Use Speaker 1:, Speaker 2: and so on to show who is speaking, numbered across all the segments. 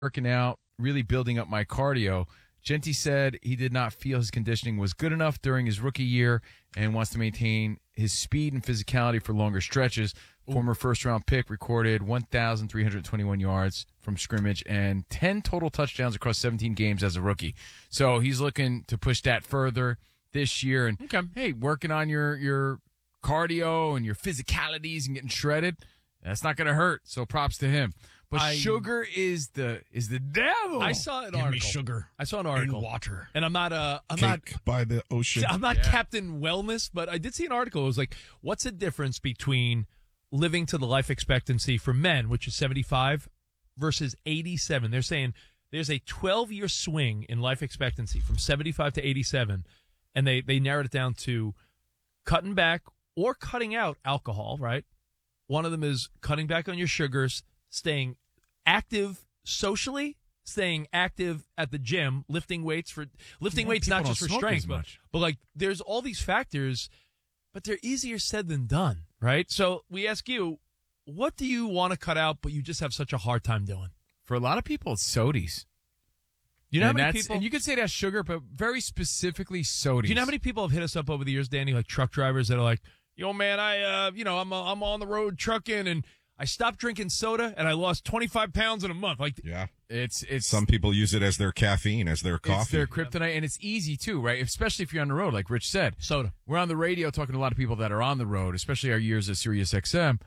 Speaker 1: working out, really building up my cardio. Genty said he did not feel his conditioning was good enough during his rookie year and wants to maintain his speed and physicality for longer stretches. Former first-round pick recorded 1,321 yards from scrimmage and 10 total touchdowns across 17 games as a rookie. So he's looking to push that further this year. And, hey, working on your cardio and your physicalities and getting shredded, that's not going to hurt. So props to him. But sugar is the devil.
Speaker 2: I saw an
Speaker 3: Give
Speaker 2: article.
Speaker 3: me sugar.
Speaker 2: I saw an article.
Speaker 3: And water.
Speaker 2: And I'm not
Speaker 4: Cake by the ocean.
Speaker 2: I'm not Captain Wellness, but I did see an article. It was like, what's the difference between living to the life expectancy for men, which is 75, versus 87? They're saying there's a 12-year swing in life expectancy from 75 to 87, and they narrowed it down to cutting back or cutting out alcohol, right? One of them is cutting back on your sugars, staying active socially, staying active at the gym, lifting weights not just for strength, but like there's all these factors, but they're easier said than done, right? So we ask you, what do you want to cut out, but you just have such a hard time doing?
Speaker 1: For a lot of people, it's sodies.
Speaker 2: You know how
Speaker 1: And
Speaker 2: many
Speaker 1: that's-
Speaker 2: people?
Speaker 1: And you could say that's sugar, but very specifically sodies.
Speaker 2: Do you know how many people have hit us up over the years, Danny, like truck drivers that are like, yo, man, I'm on the road trucking and I stopped drinking soda and I lost 25 pounds in a month. Like,
Speaker 4: Yeah.
Speaker 1: It's
Speaker 4: Some people use it as their caffeine, as their coffee.
Speaker 1: It's their kryptonite, and it's easy too, right? Especially if you're on the road, like Rich said.
Speaker 2: soda.
Speaker 1: We're on the radio talking to a lot of people that are on the road, especially our years at Sirius XM.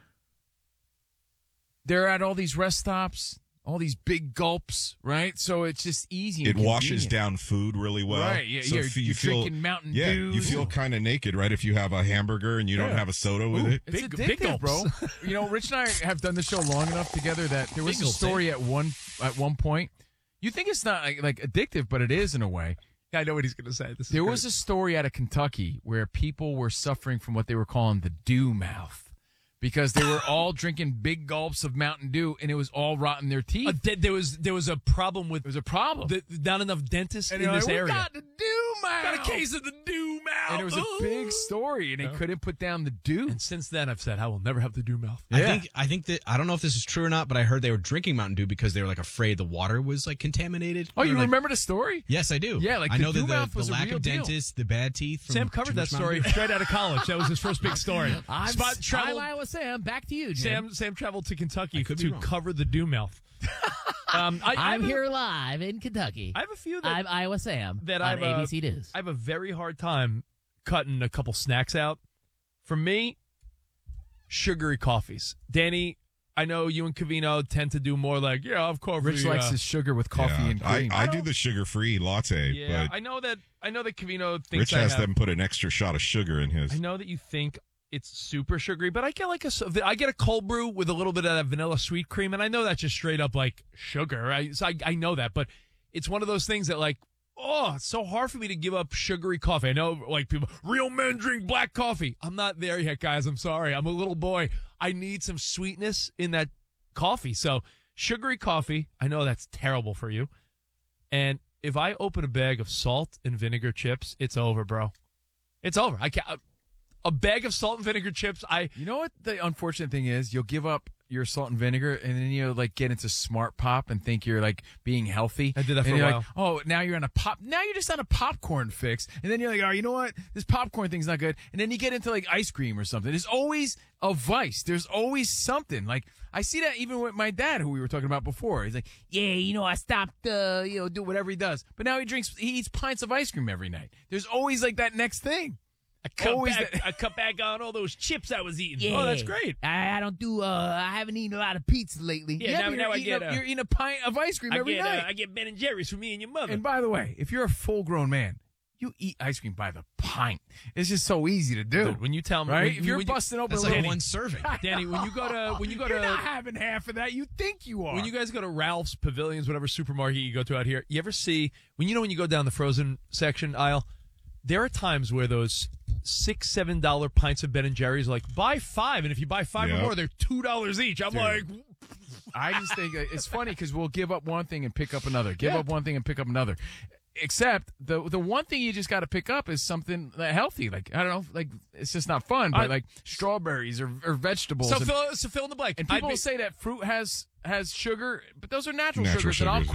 Speaker 1: They're at all these rest stops, all these big gulps, right? So it's just easy.
Speaker 4: It
Speaker 1: and
Speaker 4: washes
Speaker 1: convenient.
Speaker 4: down food really well.
Speaker 1: Right, yeah,
Speaker 4: so
Speaker 1: you're
Speaker 4: you feel,
Speaker 1: drinking Mountain
Speaker 4: yeah,
Speaker 1: Dew.
Speaker 4: you feel kind of naked, right? If you have a hamburger and you don't have a soda with it.
Speaker 1: It's
Speaker 2: Big
Speaker 1: addictive, bro.
Speaker 2: gulps.
Speaker 1: You know, Rich and I have done the show long enough together that there was
Speaker 2: Big
Speaker 1: a
Speaker 2: gulps,
Speaker 1: story at one point. You think it's not like addictive, but it is in a way.
Speaker 2: I know what he's going to say. This is
Speaker 1: There
Speaker 2: great.
Speaker 1: was a story out of Kentucky where people were suffering from what they were calling the dew mouth because they were all drinking big gulps of Mountain Dew and it was all rotting their teeth.
Speaker 2: there was a problem with
Speaker 1: There was a problem.
Speaker 2: not enough dentists
Speaker 1: And
Speaker 2: in
Speaker 1: they're
Speaker 2: this
Speaker 1: like,
Speaker 2: area.
Speaker 1: "We got the dew mouth.
Speaker 2: Got a case of the dew mouth.
Speaker 1: And it was a big story and they couldn't put down the dew.
Speaker 2: And since then, I've said I will never have the dew mouth.
Speaker 1: Yeah.
Speaker 3: I think that I don't know if this is true or not, but I heard they were drinking Mountain Dew because they were like afraid the water was like contaminated.
Speaker 1: Oh, you
Speaker 3: Or, like-
Speaker 1: remember the story?
Speaker 3: Yes, I do.
Speaker 1: Yeah, like
Speaker 3: I
Speaker 1: the
Speaker 3: know
Speaker 1: dew
Speaker 3: that
Speaker 1: mouth was
Speaker 3: the
Speaker 1: a
Speaker 3: lack
Speaker 1: real
Speaker 3: of
Speaker 1: deal.
Speaker 3: dentists, the bad teeth. From
Speaker 2: Sam covered
Speaker 3: too
Speaker 2: that
Speaker 3: much
Speaker 2: story
Speaker 3: Mountain Dew.
Speaker 2: straight out of college. That was his first big story.
Speaker 5: I'm
Speaker 2: traveled.
Speaker 5: Iowa Sam. Back to you, Jim.
Speaker 2: Sam traveled to Kentucky
Speaker 3: could be
Speaker 2: to
Speaker 3: wrong.
Speaker 2: cover the dew mouth.
Speaker 5: I'm
Speaker 2: have a-
Speaker 5: here live in Kentucky.
Speaker 2: I have a few
Speaker 5: I'm
Speaker 2: that
Speaker 5: Iowa Sam
Speaker 2: that
Speaker 5: on
Speaker 2: I've
Speaker 5: ABC News.
Speaker 2: I have a very hard time cutting a couple snacks out. For me, sugary coffees. Danny, I know you and Cavino tend to do more like, yeah, of course.
Speaker 1: Rich likes his sugar with coffee
Speaker 4: Yeah,
Speaker 1: and cream.
Speaker 4: I do the sugar-free latte,
Speaker 2: Yeah,
Speaker 4: but
Speaker 2: I know that Cavino thinks
Speaker 4: Rich has them put an extra shot of sugar in his.
Speaker 2: I know that you think it's super sugary, but I get I get a cold brew with a little bit of that vanilla sweet cream, and I know that's just straight up like sugar. I know that, but it's one of those things that like, oh, it's so hard for me to give up sugary coffee. I know like people, real men drink black coffee. I'm not there yet, guys. I'm sorry. I'm a little boy. I need some sweetness in that coffee. So sugary coffee, I know that's terrible for you. And if I open a bag of salt and vinegar chips, it's over, bro. It's over. I can't. A bag of salt and vinegar chips.
Speaker 1: You know what the unfortunate thing is? You'll give up your salt and vinegar, and then you'll like get into Smart Pop and think you're like being healthy.
Speaker 2: I did that
Speaker 1: and
Speaker 2: for a
Speaker 1: you're
Speaker 2: while.
Speaker 1: Like, oh, now you're on a pop. Now you're just on a popcorn fix, and then you're like, oh, you know what? This popcorn thing's not good. And then you get into like ice cream or something. There's always a vice. There's always something. Like I see that even with my dad, who we were talking about before. He's like, yeah, I stopped, do whatever he does, but now he eats pints of ice cream every night. There's always like that next thing.
Speaker 2: I cut back on all those chips I was eating.
Speaker 5: Yeah.
Speaker 2: Oh, that's great.
Speaker 5: I don't do. I haven't eaten a lot of pizza lately.
Speaker 2: Yeah,
Speaker 5: but
Speaker 2: now I
Speaker 5: you're
Speaker 2: get,
Speaker 5: you're eating a pint of ice cream every night.
Speaker 2: I get Ben and Jerry's for me and your mother.
Speaker 1: And by the way, if you're a full-grown man, you eat ice cream by the pint. It's just so easy to do.
Speaker 2: Dude, when you tell me,
Speaker 1: right? If you're busting open
Speaker 3: That's
Speaker 1: a
Speaker 3: like
Speaker 1: little,
Speaker 3: one serving.
Speaker 2: Danny, when you go
Speaker 1: you're not having half of that. You think you are.
Speaker 2: when you guys go to Ralph's, Pavilions, whatever supermarket you go to out here, you ever see when you go down the frozen section aisle, there are times where those $6-7 pints of Ben and Jerry's are like buy 5, and if you buy 5 or
Speaker 4: Yep.
Speaker 2: more, they're $2 each. I'm like,
Speaker 1: I just think it's funny because we'll give up one thing and pick up another. Give up one thing and pick up another. Except the one thing you just got to pick up is something healthy. Like, I don't know, like it's just not fun, but like strawberries or vegetables.
Speaker 2: So fill in the blank.
Speaker 1: And people say that fruit has sugar, but those are natural
Speaker 4: Natural
Speaker 1: sugars that I'm
Speaker 4: sugars,